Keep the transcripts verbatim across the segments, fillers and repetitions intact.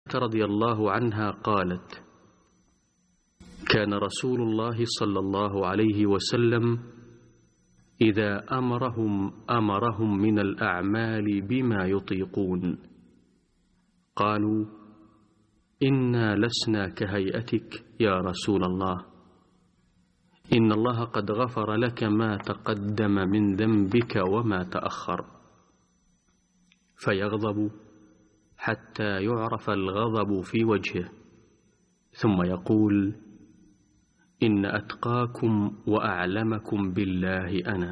رضي الله عنها قالت: كان رسول الله صلى الله عليه وسلم إذا أمرهم أمرهم من الأعمال بما يطيقون، قالوا: إنا لسنا كهيئتك يا رسول الله، إن الله قد غفر لك ما تقدم من ذنبك وما تأخر، فيغضب حتى يعرف الغضب في وجهه، ثم يقول: إن أتقاكم وأعلمكم بالله أنا.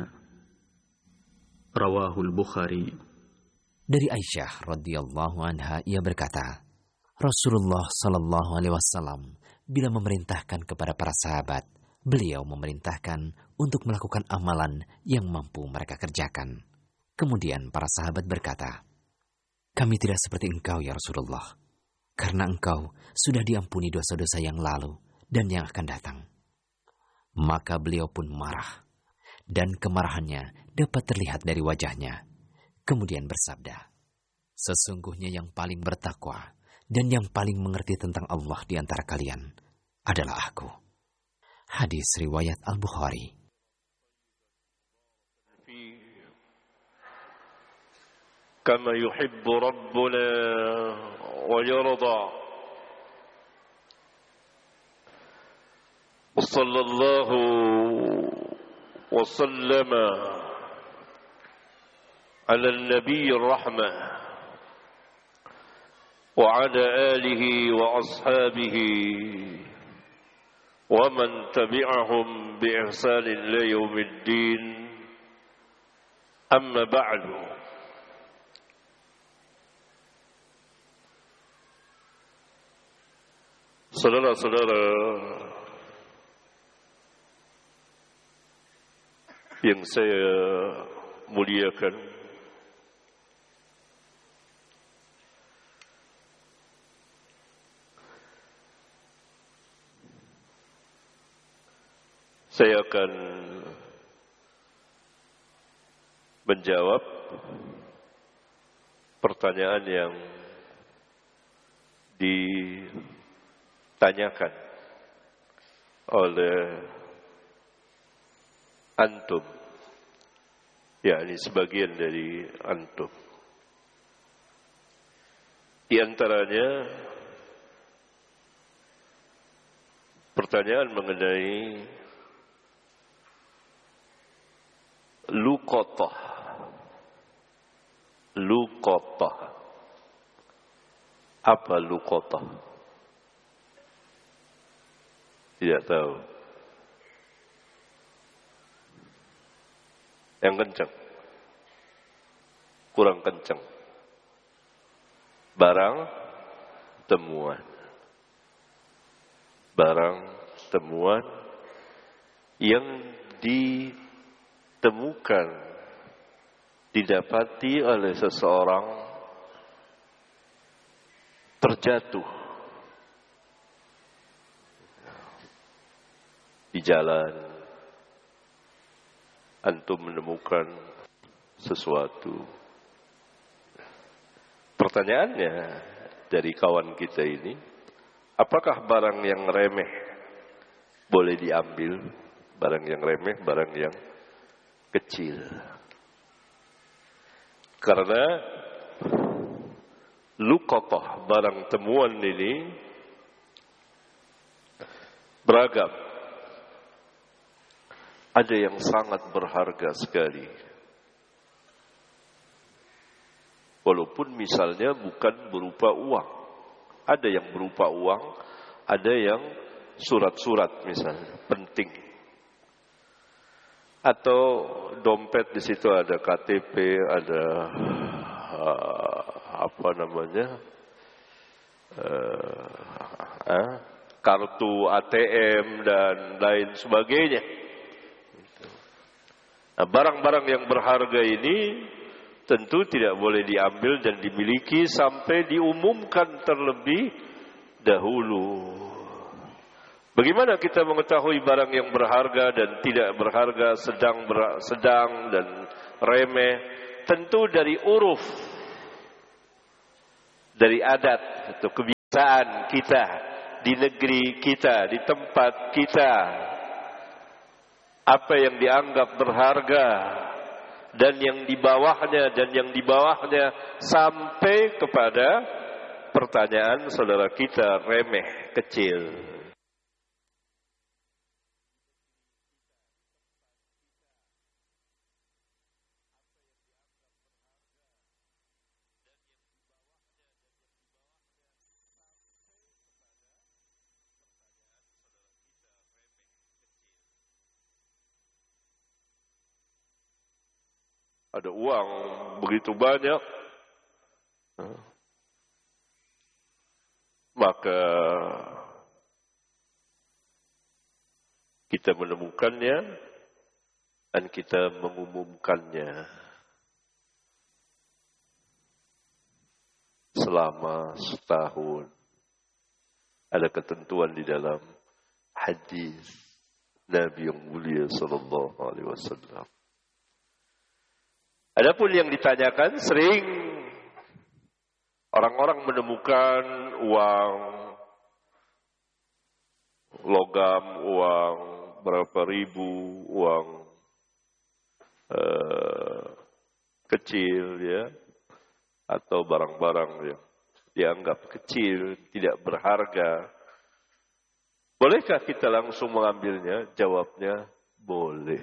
رواه البخاري. Dari Aisyah radhiyallahu anha, ia berkata, Rasulullah sallallahu alaihi wasallam bila memerintahkan kepada para sahabat, beliau memerintahkan untuk melakukan amalan yang mampu mereka kerjakan. Kemudian para sahabat berkata, kami tidak seperti engkau ya Rasulullah, karena engkau sudah diampuni dosa-dosa yang lalu dan yang akan datang. Maka beliau pun marah, dan kemarahannya dapat terlihat dari wajahnya. Kemudian bersabda, sesungguhnya yang paling bertakwa dan yang paling mengerti tentang Allah di antara kalian adalah aku. Hadis riwayat Al-Bukhari. Kama yuhibbu Rabbuna wa yarda. Sallallahu wa sallama ala an-nabiy ar-rahmah wa ala alihi wa ashabihi wa man tabi'ahum bi ihsan ila yaumiddin. Amma ba'du. Saudara-saudara yang saya muliakan, saya akan menjawab pertanyaan yang ditanyakan oleh antum, yakni sebagian dari antum. Di antaranya pertanyaan mengenai luqatah. Luqatah. Apa luqatah? Tidak tahu. Yang kencang, kurang kencang. Barang temuan. Barang temuan yang ditemukan, didapati oleh seseorang terjatuh di jalan. Antum menemukan sesuatu. Pertanyaannya dari kawan kita ini, apakah barang yang remeh boleh diambil? Barang yang remeh, barang yang kecil. Karena luqatah, barang temuan ini beragam. Ada yang sangat berharga sekali. Walaupun misalnya bukan berupa uang. Ada yang berupa uang, ada yang surat-surat misalnya, penting. Atau dompet, di situ ada K T P, ada uh, apa namanya? Uh, uh, kartu A T M dan lain sebagainya. Nah, barang-barang yang berharga ini tentu tidak boleh diambil dan dimiliki sampai diumumkan terlebih dahulu. Bagaimana kita mengetahui barang yang berharga dan tidak berharga, sedang ber, sedang dan remeh? Tentu dari uruf, dari adat atau kebiasaan. pekerjaan kita, di negeri kita, di tempat kita, apa yang dianggap berharga, dan yang di bawahnya, dan yang di bawahnya, sampai kepada pertanyaan saudara kita remeh, kecil. Ada uang begitu banyak, maka kita menemukannya dan kita mengumumkannya selama setahun. Ada ketentuan di dalam hadis Nabi yang mulia sallallahu alaihi wasallam. Adapun yang ditanyakan, sering orang-orang menemukan uang, logam, uang berapa ribu, uang uh, kecil, ya, atau barang-barang yang dianggap kecil, tidak berharga. Bolehkah kita langsung mengambilnya? Jawabnya, boleh.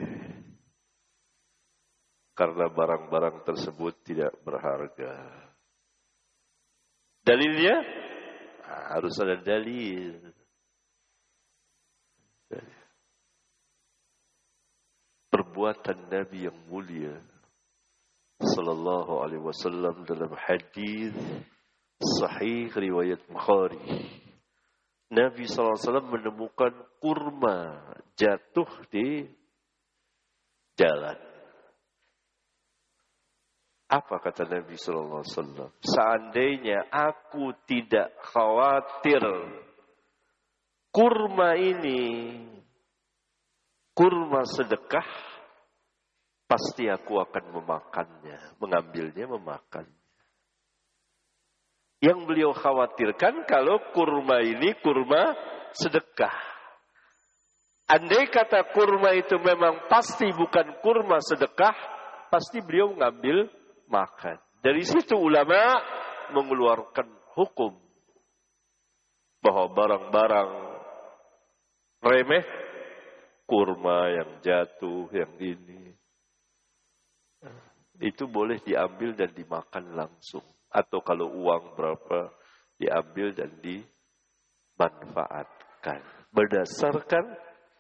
Karena barang-barang tersebut tidak berharga. Dalilnya? Nah, harus ada dalil. Perbuatan Nabi yang mulia sallallahu alaihi wasallam dalam hadis sahih riwayat Bukhari. Nabi sallallahu alaihi wasallam menemukan kurma jatuh di jalan. Apa kata Nabi sallallahu alaihi wasallam? Seandainya aku tidak khawatir kurma ini kurma sedekah, pasti aku akan memakannya, mengambilnya, memakannya. Yang beliau khawatirkan kalau kurma ini kurma sedekah. Andai kata kurma itu memang pasti bukan kurma sedekah, pasti beliau ngambil makan. Dari situ ulama mengeluarkan hukum bahwa barang-barang remeh, kurma yang jatuh, yang ini, itu boleh diambil dan dimakan langsung. Atau kalau uang berapa, diambil dan dimanfaatkan. Berdasarkan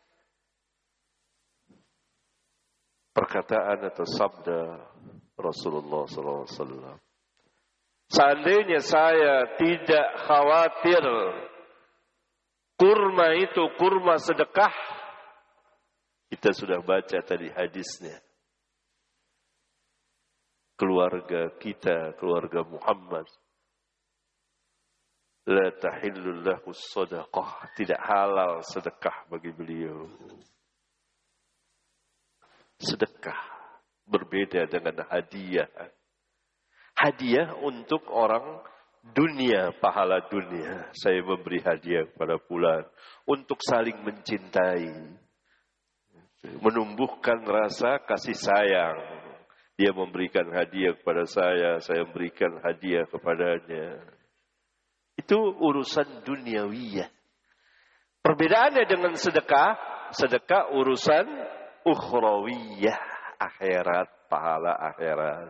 perkataan atau sabda Rasulullah sallallahu alaihi wasallam. Seandainya saya tidak khawatir kurma itu kurma sedekah, kita sudah baca tadi hadisnya. Keluarga kita, keluarga Muhammad, la tahillu lahu sadaqah, tidak halal sedekah bagi beliau. Sedekah berbeda dengan hadiah. Hadiah untuk orang dunia, pahala dunia. Saya memberi hadiah kepada fulan untuk saling mencintai, menumbuhkan rasa kasih sayang. Dia memberikan hadiah kepada saya, saya memberikan hadiah kepadanya. Itu urusan duniawiyah. Perbedaannya dengan sedekah, sedekah urusan ukhrawiyah, akhirat, pahala akhirat.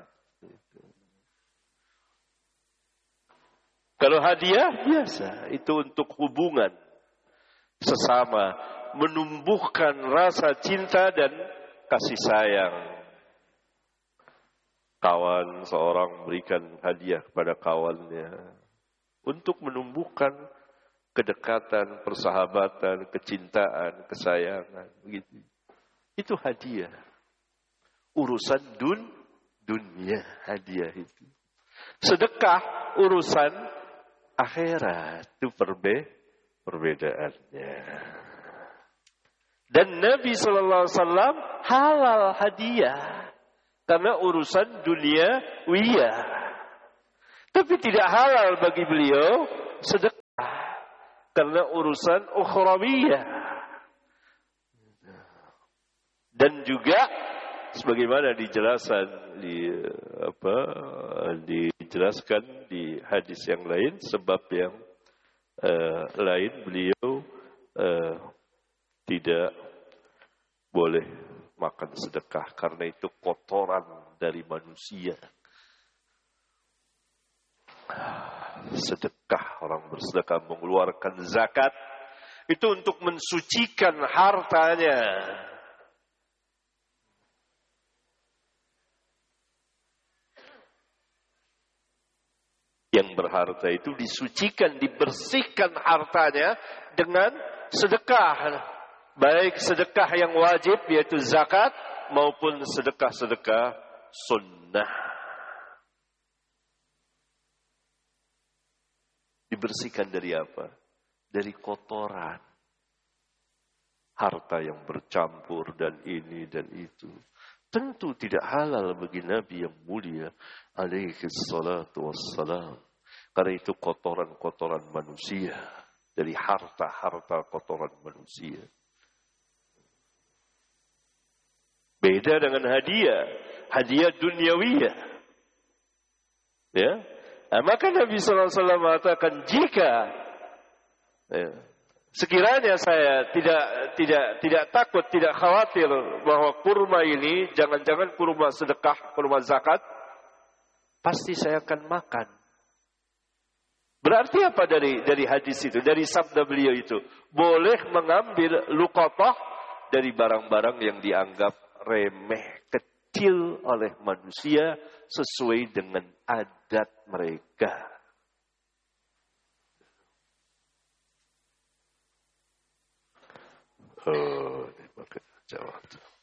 Kalau hadiah biasa, itu untuk hubungan sesama, menumbuhkan rasa cinta dan kasih sayang. Kawan seorang berikan hadiah kepada kawannya untuk menumbuhkan kedekatan, persahabatan, kecintaan, kesayangan, begitu. Itu hadiah. Urusan dun, dunia, hadiah itu. Sedekah urusan akhirat, itu perbe, perbedaannya. Dan Nabi sallallahu alaihi wasallam halal hadiah karena urusan dunia wiyah. Tapi tidak halal bagi beliau sedekah. karena urusan ukhrawiyah. Dan juga sebagaimana dijelaskan di apa dijelaskan di hadis yang lain, sebab yang uh, lain beliau uh, tidak boleh makan sedekah karena itu kotoran dari manusia. Sedekah, orang bersedekah mengeluarkan zakat itu untuk mensucikan hartanya. Yang berharta itu disucikan, dibersihkan hartanya dengan sedekah. Baik sedekah yang wajib yaitu zakat maupun sedekah-sedekah sunnah. Dibersihkan dari apa? Dari kotoran. Harta yang bercampur dan ini dan itu. Tentu tidak halal bagi Nabi yang mulia alaihi salatu wassalam. Karena itu kotoran-kotoran manusia. Dari harta-harta kotoran manusia. Beda dengan hadiah. Hadiah duniawiyah. Ya. Nah, maka Nabi sallallahu alaihi wasallam mengatakan jika ya, sekiranya saya tidak tidak tidak takut, tidak khawatir bahwa kurma ini jangan-jangan kurma sedekah, kurma zakat, pasti saya akan makan. Berarti apa dari dari hadis itu, dari sabda beliau itu? Boleh mengambil luqatah dari barang-barang yang dianggap remeh, kecil oleh manusia sesuai dengan adat mereka. Oh, ini pakai jawab.